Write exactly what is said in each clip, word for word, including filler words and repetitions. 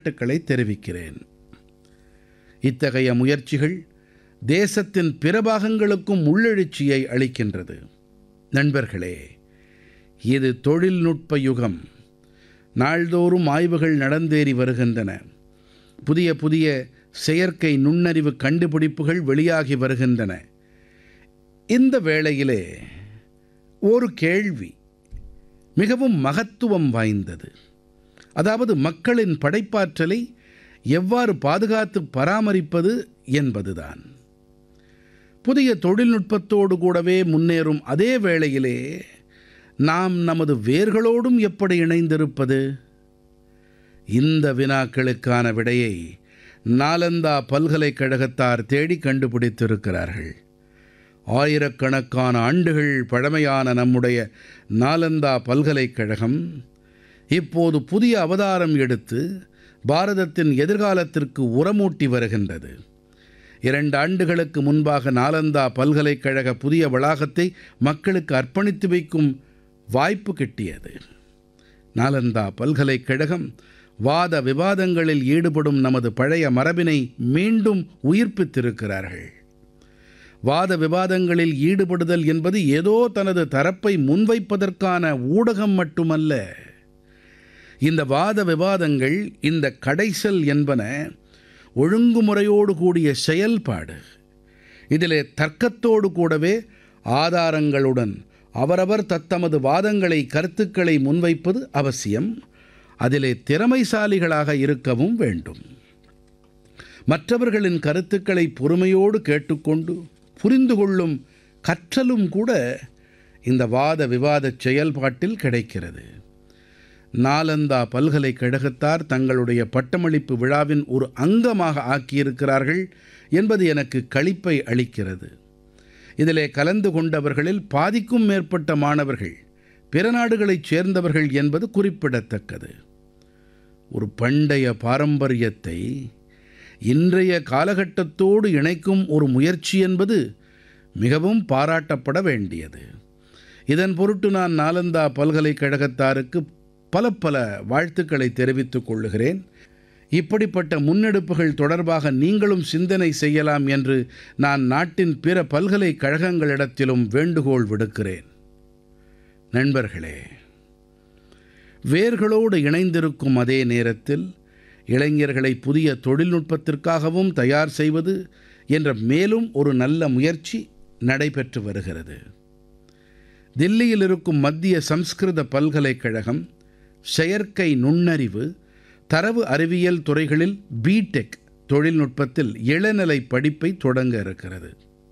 வாழ்த்துக்களை தெரிவிக்கிறேன். இத்தகைய முயற்சிகள் தேசத்தின் பிற பாகங்களுக்கும் உள்ளெழுச்சியை அளிக்கின்றது. நண்பர்களே, இது தொழில்நுட்ப யுகம். நாள்தோறும் ஆய்வுகள் நடந்தேறி வருகின்றன. புதிய புதிய செயற்கை நுண்ணறிவு கண்டுபிடிப்புகள் வெளியாகி வருகின்றன. இந்த வேளையிலே ஒரு கேள்வி மிகவும் மகத்துவம் வாய்ந்தது. அதாவது, மக்களின் படைப்பாற்றலை எவ்வாறு பாதுகாத்து பராமரிப்பது என்பதுதான். புதிய தொழில்நுட்பத்தோடு கூடவே முன்னேறும் அதே வேளையிலே நாம் நமது வேர்களோடும் எப்படி இணைந்திருப்பது? இந்த வினாக்களுக்கான விடையை நாலந்தா பல்கலைக்கழகத்தார் தேடி கண்டுபிடித்திருக்கிறார்கள். ஆயிரக்கணக்கான ஆண்டுகள் பழமையான நம்முடைய நாலந்தா பல்கலைக்கழகம் இப்போது புதிய அவதாரம் எடுத்து பாரதத்தின் எதிர்காலத்திற்கு உரமூட்டி வருகின்றது. இரண்டு ஆண்டுகளுக்கு முன்பாக நாலந்தா பல்கலைக்கழக புதிய வளாகத்தை மக்களுக்கு அர்ப்பணித்து வைக்கும் வாய்ப்பு கிட்டியது. நாலந்தா பல்கலைக்கழகம் வாத விவாதங்களில் ஈடுபடும் நமது பழைய மரபினை மீண்டும் உயிர்ப்பித்திருக்கிறார்கள். வாத விவாதங்களில் ஈடுபடுதல் என்பது ஏதோ தனது தரப்பை முன்வைப்பதற்கான ஊடகம் மட்டுமல்ல. இந்த வாத விவாதங்கள், இந்த கடைசல் என்பன ஒழுங்குமுறையோடு கூடிய செயல்பாடு. இதிலே தர்க்கத்தோடு கூடவே ஆதாரங்களுடன் அவரவர் தத்தமது வாதங்களை, கருத்துக்களை முன்வைப்பது அவசியம். அதிலே திறமைசாலிகளாக இருக்கவும் வேண்டும். மற்றவர்களின் கருத்துக்களை பொறுமையோடு கேட்டுக்கொண்டு புரிந்து கொள்ளும் கற்றலும் கூட இந்த வாத விவாத செயல்பாட்டில் கிடைக்கிறது. நாலந்தா பல்கலைக்கழகத்தார் தங்களுடைய பட்டமளிப்பு விழாவின் ஒரு அங்கமாக ஆக்கியிருக்கிறார்கள் என்பது எனக்கு களிப்பை அளிக்கிறது. இதிலே கலந்து கொண்டவர்களில் பாதிக்கும் மேற்பட்ட மாணவர்கள் பிற நாடுகளைச் சேர்ந்தவர்கள் என்பது குறிப்பிடத்தக்கது. ஒரு பண்டைய பாரம்பரியத்தை இன்றைய காலகட்டத்தோடு இணைக்கும் ஒரு முயற்சி என்பது மிகவும் பாராட்டப்பட வேண்டியது. இதன் பொருட்டு நான் நாலந்தா பல்கலைக்கழகத்தாருக்கு பல பல வாழ்த்துக்களை தெரிவித்துக் கொள்ளுகிறேன். இப்படிப்பட்ட முன்னெடுப்புகள் தொடர்பாக நீங்களும் சிந்தனை செய்யலாம் என்று நான் நாட்டின் பிற பல்கலைக்கழகங்களிடத்திலும் வேண்டுகோள் விடுக்கிறேன். நண்பர்களே, வேர்களோடு இணைந்திருக்கும் அதே நேரத்தில் இளைஞர்களை புதிய தொழில்நுட்பத்திற்காகவும் தயார் செய்வது என்ற மேலும் ஒரு நல்ல முயற்சி நடைபெற்று வருகிறது. தில்லியில் இருக்கும் மத்திய சம்ஸ்கிருத பல்கலைக்கழகம் செயற்கை நுண்ணறிவு, தரவு அறிவியல் துறைகளில் பிடெக் தொழில்நுட்பத்தில் இளநிலை படிப்பை தொடங்க இருக்கிறது.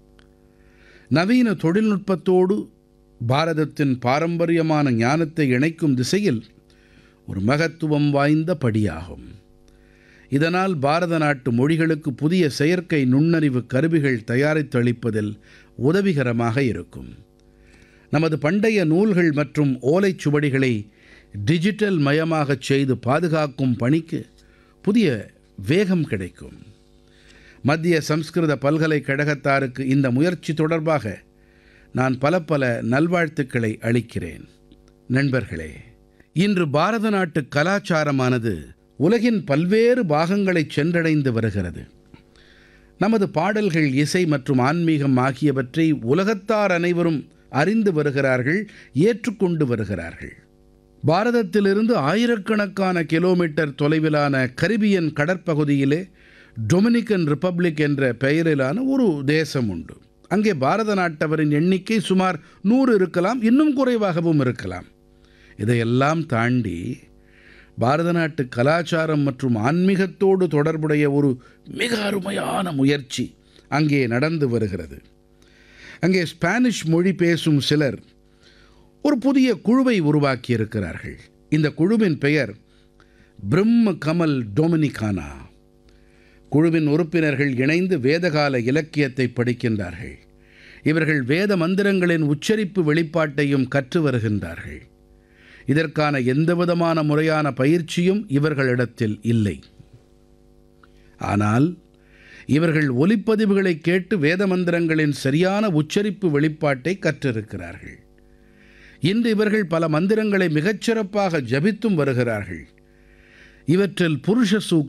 நவீன தொழில்நுட்பத்தோடு பாரதத்தின் பாரம்பரியமான ஞானத்தை இணைக்கும் திசையில் ஒரு மகத்துவம் வாய்ந்த படியாகும். இதனால் பாரத நாட்டு மொழிகளுக்கு புதிய செயற்கை நுண்ணறிவு கருவிகள் தயாரித்தளிப்பதில் உதவிகரமாக இருக்கும். நமது பண்டைய நூல்கள் மற்றும் ஓலைச்சுவடிகளை டிஜிட்டல் மயமாகச் செய்து பாதுகாக்கும் பணிக்கு புதிய வேகம் கிடைக்கும். மத்திய சம்ஸ்கிருத பல்கலைக்கழகத்தாருக்கு இந்த முயற்சி தொடர்பாக நான் பல பல நல்வாழ்த்துக்களை அளிக்கிறேன். நண்பர்களே, இன்று பாரத நாட்டு கலாச்சாரமானது உலகின் பல்வேறு பாகங்களை சென்றடைந்து வருகிறது. நமது பாடல்கள், இசை மற்றும் ஆன்மீகம் ஆகியவற்றை உலகத்தார் அனைவரும் அறிந்து வருகிறார்கள், ஏற்றுக்கொண்டு வருகிறார்கள். பாரதத்திலிருந்து ஆயிரக்கணக்கான கிலோமீட்டர் தொலைவிலான கரிபியன் கடற்பகுதியிலே டொமினிக்கன் ரிப்பப்ளிக் என்ற பெயரிலான ஒரு தேசம் உண்டு. அங்கே பாரத நாட்டவரின் எண்ணிக்கை சுமார் நூறு இருக்கலாம், இன்னும் குறைவாகவும் இருக்கலாம். இதையெல்லாம் தாண்டி பாரத நாட்டு கலாச்சாரம் மற்றும் ஆன்மீகத்தோடு தொடர்புடைய ஒரு மிக அருமையான முயற்சி அங்கே நடந்து வருகிறது. அங்கே ஸ்பானிஷ் மொழி பேசும் சிலர் ஒரு புதிய குழுவை உருவாக்கியிருக்கிறார்கள். இந்த குழுவின் பெயர் பிரம்ம கமல் டொமினிகானா. குழுவின் உறுப்பினர்கள் இணைந்து வேதகால இலக்கியத்தை படிக்கின்றார்கள். இவர்கள் வேத மந்திரங்களின் உச்சரிப்பு வெளிப்பாட்டையும் கற்று வருகின்றார்கள். இதற்கான எந்தவிதமான முறையான பயிற்சியும் இவர்களிடத்தில் இல்லை. ஆனால் இவர்கள் ஒலிப்பதிவுகளை கேட்டு வேத மந்திரங்களின் சரியான உச்சரிப்பு வெளிப்பாட்டை கற்றிருக்கிறார்கள். இன்று இவர்கள் பல மந்திரங்களை மிகச்சிறப்பாக ஜபித்தும் வருகிறார்கள். இவற்றில் புருஷ சூக்தம்